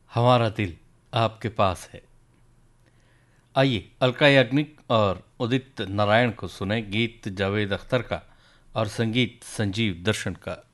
हमारा दिल आपके पास है। आइए अलका याग्निक और उदित नारायण को सुने गीत जावेद अख्तर का और संगीत संजीव दर्शन का।